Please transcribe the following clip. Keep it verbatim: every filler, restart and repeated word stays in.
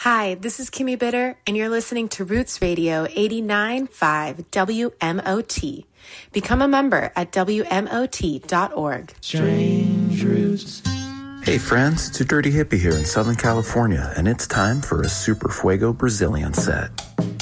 Hi, this is Kimmy Bitter, and you're listening to Roots Radio eighty-nine point five W M O T. Become a member at W M O T dot org. Strange Roots. Hey friends, it's your Dirty Hippie here in Southern California, and it's time for a Super Fuego Brazilian set.